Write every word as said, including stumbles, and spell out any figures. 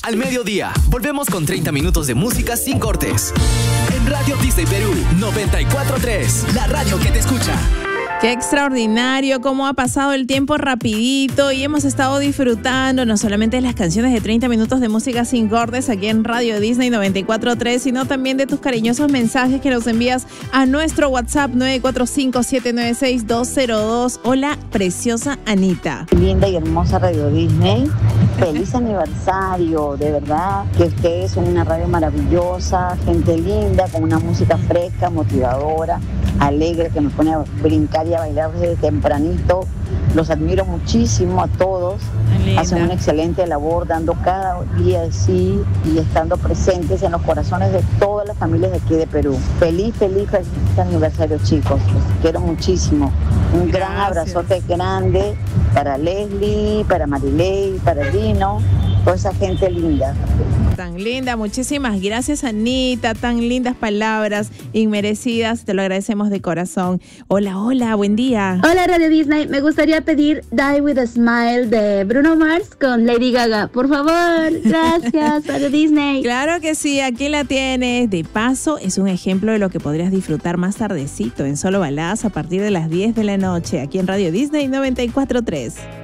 Al mediodía, volvemos con treinta minutos de música sin cortes. En Radio Disney Perú, noventa y cuatro punto tres, la radio que te escucha. Qué extraordinario, cómo ha pasado el tiempo rapidito y hemos estado disfrutando no solamente de las canciones de treinta minutos de música sin cortes aquí en Radio Disney noventa y cuatro punto tres, sino también de tus cariñosos mensajes que nos envías a nuestro WhatsApp nueve cuatro cinco, siete nueve seis, dos cero dos. Hola, preciosa Anita. Linda y hermosa Radio Disney. Feliz aniversario, de verdad que ustedes son una radio maravillosa, gente linda, con una música fresca, motivadora, alegre, que nos pone a brincar y a bailar desde tempranito. Los admiro muchísimo a todos. Linda. Hacen una excelente labor, dando cada día de sí y estando presentes en los corazones de todas las familias de aquí de Perú. Feliz, feliz, feliz aniversario, chicos. Los quiero muchísimo. Un Gracias. Gran abrazote grande para Leslie, para Marilei, para Dino, toda esa gente linda. Tan linda, muchísimas gracias, Anita, tan lindas palabras, inmerecidas, te lo agradecemos de corazón. Hola, hola, buen día. Hola, Radio Disney, me gustaría pedir Die With a Smile de Bruno Mars con Lady Gaga, por favor. Gracias, Radio Disney. Claro que sí, aquí la tienes. De paso, es un ejemplo de lo que podrías disfrutar más tardecito en Solo Baladas a partir de las diez de la noche, aquí en Radio Disney noventa y cuatro punto tres.